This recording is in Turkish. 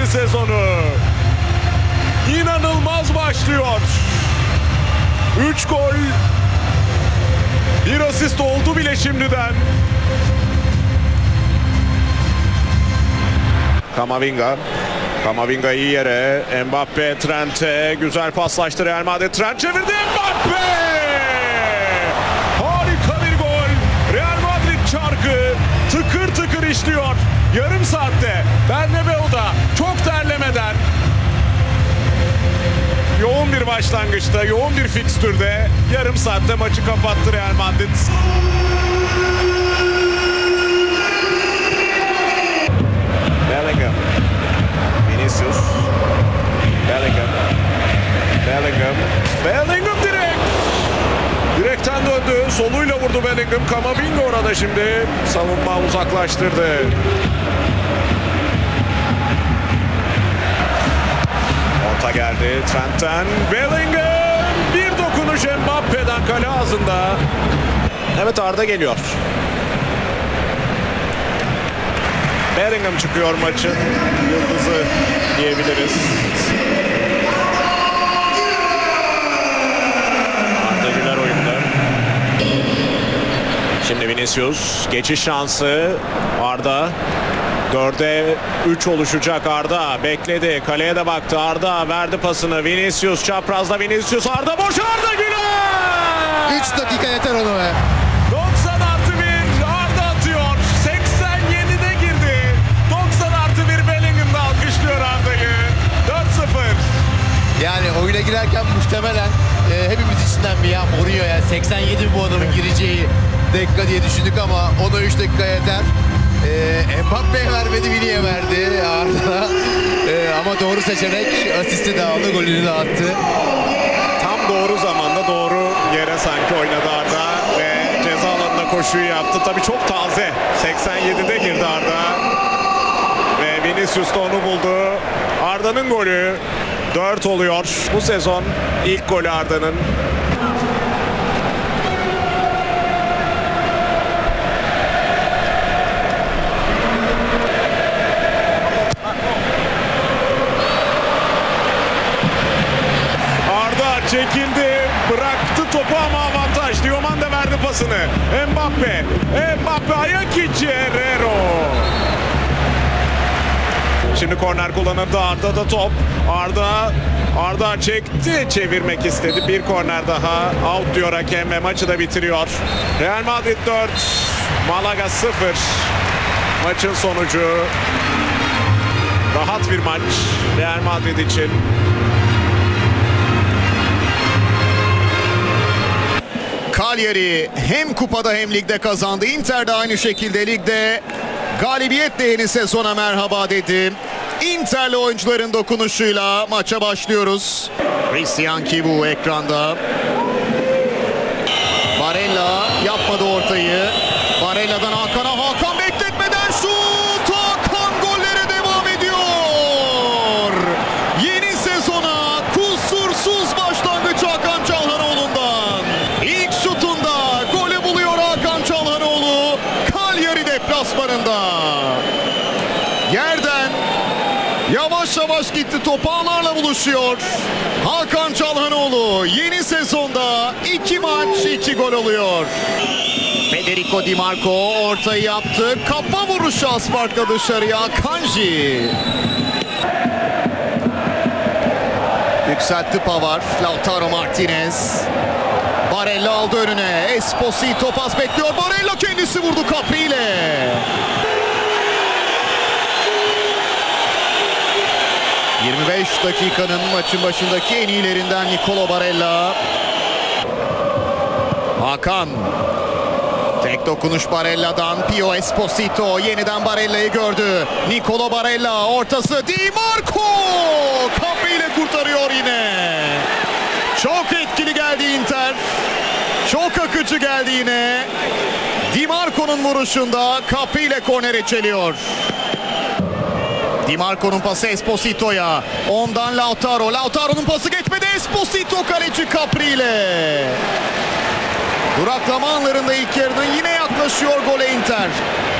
yeni sezonu. İnanılmaz başlıyor. 3 gol, 1 asist oldu bile şimdiden. Kamavinga iyi yere. Mbappe Trent'e güzel paslaştı Real Madrid. Trent çevirdi. Mbappe! Harika bir gol. Real Madrid çarkı tıkır tıkır işliyor. Yarım saatte Bernabeu'da çok terlemeden yoğun bir başlangıçta, yoğun bir fikstürde yarım saatte maçı kapattı Real Madrid. Bellingham. Vinicius. Bellingham direkt. Direkten döndü. Soluyla vurdu Bellingham. Kamavinga orada şimdi. Savunma uzaklaştırdı. Orta geldi. Trent'ten Bellingham. Bir dokunuş Mbappe'den kale ağzında. Evet, Arda geliyor. Bellingham çıkıyor maçın yıldızı diyebiliriz. Arda Güler oyunda. Şimdi Vinicius geçiş şansı. Arda 4'e 3 oluşacak. Arda bekledi. Kaleye de baktı. Arda verdi pasını. Vinicius çaprazda. Vinicius Arda boş. Arda Güler! 3 dakika yeter onu be. 90+1 Arda atıyor. 87'de girdi. 90+1 Bellingham'da alkışlıyor Arda'yı. 4-0. Yani oyuna girerken muhtemelen hepimiz içinden bir ya Mourinho yani 87 bu adamın gireceği dakika diye düşündük ama ona 3 dakika yeter. Mbappe'ye vermedi, Vini'ye verdi Arda. Ama doğru seçenek, asisti de aldı, golünü de attı. Tam doğru zamanda doğru yere sanki oynadı Arda ve ceza alanına koşuyu yaptı. Tabii çok taze. 87'de girdi Arda. Ve Vinicius da onu buldu. Arda'nın golü 4 oluyor. Bu sezon ilk golü Arda'nın. Arda çekildi, bıraktı topu ama avantaj. Diomande verdi pasını. Mbappe ayak içi Herrero. Şimdi korner kullanıldı. Arda'da top. Arda çekti, çevirmek istedi. Bir korner daha. Out diyor hakem ve maçı da bitiriyor. Real Madrid 4, Malaga 0. Maçın sonucu. Rahat bir maç Real Madrid için. Cagliari hem kupada hem ligde kazandı. Inter de aynı şekilde ligde galibiyetle yeni sezona merhaba dedi. Inter'li oyuncuların dokunuşuyla maça başlıyoruz. Christian Kibu ekranda. Barella yapmadı ortayı. Barella'dan Hakan'a. Hakan bekletmeden şut. Hakan gollere devam ediyor. Yeni sezona kusursuz başlangıç Hakan Çalhanoğlu'ndan. İlk şutunda golü buluyor Hakan Çalhanoğlu. Cagliari deplasmanında. Yerden yavaş yavaş gitti, top ağlarla buluşuyor. Hakan Çalhanoğlu yeni sezonda 2 maç 2 gol oluyor. Federico Di Marco ortayı yaptı. Kafa vuruşu az farkla dışarıya. Kanji. Yükseltti Pavard. Lautaro Martinez. Barella aldı önüne. Esposito pas bekliyor. Barella kendisi vurdu Capri ile. ...25 dakikanın maçın başındaki en iyilerinden Nicolo Barella. Hakan. Tek dokunuş Barella'dan. Pio Esposito yeniden Barella'yı gördü. Nicolo Barella ortası. Di Marco! Capri ile kurtarıyor yine. Çok etkili geldi Inter. Çok akıcı geldi yine. Di Marco'nun vuruşunda Capri ile kornere çeliyor. Di Marco'nun pası Esposito'ya. Ondan Lautaro. Lautaro'nun pası geçmedi. Esposito kaleci Capri ile. Duraklama anlarında ilk yarının yine yaklaşıyor gole Inter.